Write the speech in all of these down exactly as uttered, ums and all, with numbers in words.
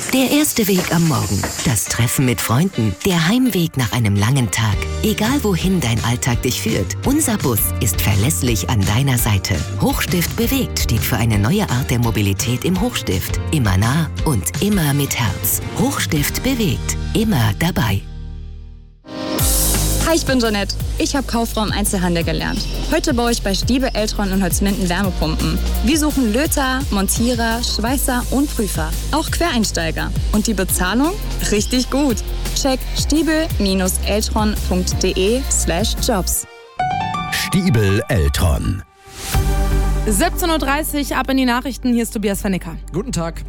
Der erste Weg am Morgen, das Treffen mit Freunden, der Heimweg nach einem langen Tag. Egal wohin dein Alltag dich führt, unser Bus ist verlässlich an deiner Seite. Hochstift bewegt steht für eine neue Art der Mobilität im Hochstift. Immer nah und immer mit Herz. Hochstift bewegt, immer dabei. Hi, ich bin Jeanette. Ich habe Kauffrau im Einzelhandel gelernt. Heute baue ich bei Stiebel, Eltron und Holzminden Wärmepumpen. Wir suchen Löter, Montierer, Schweißer und Prüfer. Auch Quereinsteiger. Und die Bezahlung? Richtig gut. Check stiebel-eltron.de slash jobs. Stiebel Eltron. siebzehn Uhr dreißig, ab in die Nachrichten. Hier ist Tobias Vernicker. Guten Tag.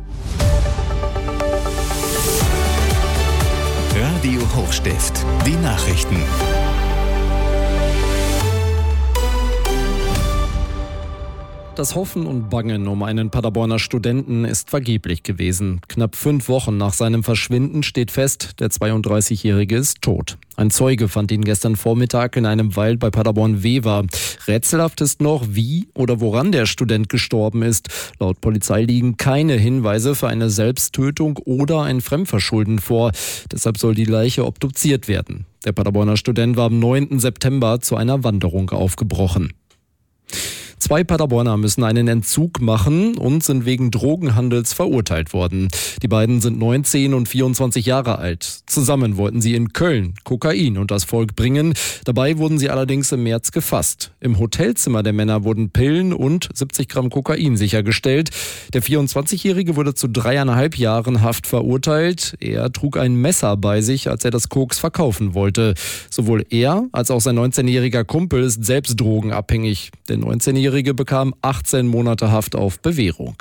Radio Hochstift, die Nachrichten. Das Hoffen und Bangen um einen Paderborner Studenten ist vergeblich gewesen. Knapp fünf Wochen nach seinem Verschwinden steht fest, der zweiunddreißigjährige ist tot. Ein Zeuge fand ihn gestern Vormittag in einem Wald bei Paderborn-Wever. Rätselhaft ist noch, wie oder woran der Student gestorben ist. Laut Polizei liegen keine Hinweise für eine Selbsttötung oder ein Fremdverschulden vor. Deshalb soll die Leiche obduziert werden. Der Paderborner Student war am neunten September zu einer Wanderung aufgebrochen. Zwei Paderborner müssen einen Entzug machen und sind wegen Drogenhandels verurteilt worden. Die beiden sind neunzehn und vierundzwanzig Jahre alt. Zusammen wollten sie in Köln Kokain und das Volk bringen. Dabei wurden sie allerdings im März gefasst. Im Hotelzimmer der Männer wurden Pillen und siebzig Gramm Kokain sichergestellt. Der vierundzwanzigjährige wurde zu dreieinhalb Jahren Haft verurteilt. Er trug ein Messer bei sich, als er das Koks verkaufen wollte. Sowohl er als auch sein neunzehnjähriger Kumpel ist selbst drogenabhängig. Der neunzehnjährige bekam achtzehn Monate Haft auf Bewährung.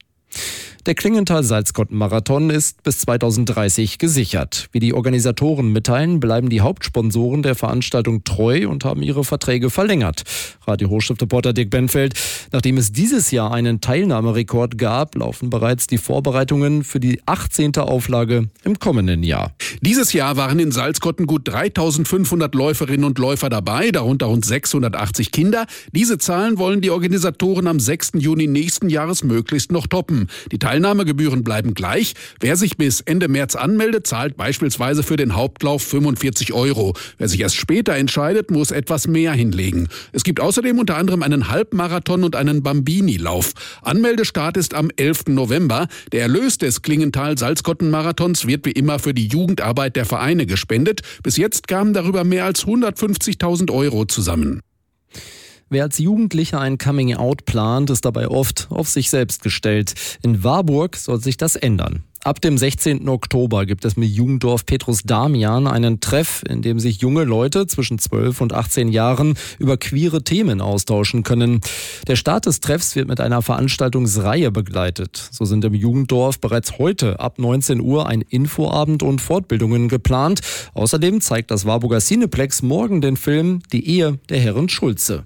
Der Klingenthal-Salzkotten-Marathon ist bis zweitausenddreißig gesichert. Wie die Organisatoren mitteilen, bleiben die Hauptsponsoren der Veranstaltung treu und haben ihre Verträge verlängert. Radio Hochstift-Reporter Dirk Benfeld. Nachdem es dieses Jahr einen Teilnahmerekord gab, laufen bereits die Vorbereitungen für die achtzehnte Auflage im kommenden Jahr. Dieses Jahr waren in Salzkotten gut dreitausendfünfhundert Läuferinnen und Läufer dabei, darunter rund sechshundertachtzig Kinder. Diese Zahlen wollen die Organisatoren am sechsten Juni nächsten Jahres möglichst noch toppen. Die Teilnahmegebühren bleiben gleich. Wer sich bis Ende März anmeldet, zahlt beispielsweise für den Hauptlauf fünfundvierzig Euro. Wer sich erst später entscheidet, muss etwas mehr hinlegen. Es gibt außerdem unter anderem einen Halbmarathon und einen Bambini-Lauf. Anmeldestart ist am elften November. Der Erlös des Klingenthal-Salzkotten-Marathons wird wie immer für die Jugendarbeit der Vereine gespendet. Bis jetzt kamen darüber mehr als hundertfünfzigtausend Euro zusammen. Wer als Jugendlicher ein Coming-out plant, ist dabei oft auf sich selbst gestellt. In Warburg soll sich das ändern. Ab dem sechzehnten Oktober gibt es im Jugenddorf Petrus Damian einen Treff, in dem sich junge Leute zwischen zwölf und achtzehn Jahren über queere Themen austauschen können. Der Start des Treffs wird mit einer Veranstaltungsreihe begleitet. So sind im Jugenddorf bereits heute ab neunzehn Uhr ein Infoabend und Fortbildungen geplant. Außerdem zeigt das Warburger Cineplex morgen den Film Die Ehe der Herren Schulze.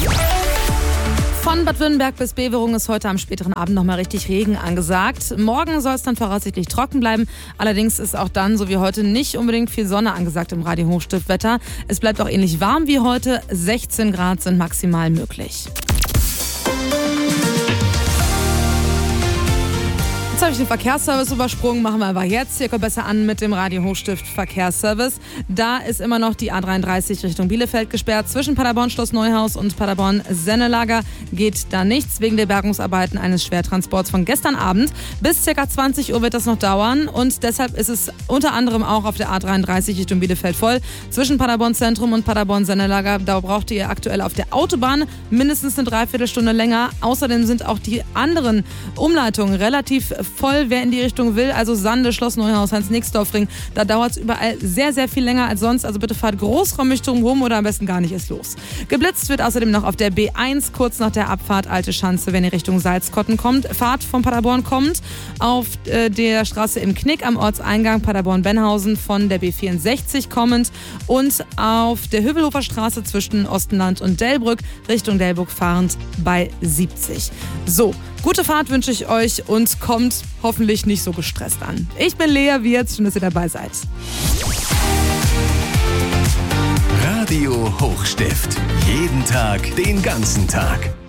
Von Bad Württemberg bis Beverung ist heute am späteren Abend nochmal richtig Regen angesagt. Morgen soll es dann voraussichtlich trocken bleiben. Allerdings ist auch dann, so wie heute, nicht unbedingt viel Sonne angesagt im Radio Hochstift-Wetter. Es bleibt auch ähnlich warm wie heute. sechzehn Grad sind maximal möglich. Jetzt habe ich den Verkehrsservice übersprungen, machen wir einfach jetzt. Ihr kommt besser an mit dem Radio Hochstift Verkehrsservice. Da ist immer noch die A dreiunddreißig Richtung Bielefeld gesperrt. Zwischen Paderborn Schloss Neuhaus und Paderborn Sennelager geht da nichts wegen der Bergungsarbeiten eines Schwertransports von gestern Abend. Bis ca. zwanzig Uhr wird das noch dauern und deshalb ist es unter anderem auch auf der A dreiunddreißig Richtung Bielefeld voll. Zwischen Paderborn Zentrum und Paderborn Sennelager, da braucht ihr aktuell auf der Autobahn mindestens eine Dreiviertelstunde länger. Außerdem sind auch die anderen Umleitungen relativ voll, wer in die Richtung will, also Sande, Schloss Neuhaus, Hans-Nixdorf-Ring, da dauert es überall sehr, sehr viel länger als sonst, also bitte fahrt großräumig drum rum oder am besten gar nicht erst los. Geblitzt wird außerdem noch auf der B eins, kurz nach der Abfahrt Alte Schanze, wenn ihr Richtung Salzkotten kommt, Fahrt von Paderborn kommt, auf äh, der Straße im Knick am Ortseingang Paderborn-Benhausen von der B vierundsechzig kommend und auf der Hövelhofer Straße zwischen Ostenland und Delbrück Richtung Delbrück fahrend bei siebzig. So, gute Fahrt wünsche ich euch und kommt hoffentlich nicht so gestresst an. Ich bin Lea Wirz, schön, dass ihr dabei seid. Radio Hochstift. Jeden Tag, den ganzen Tag.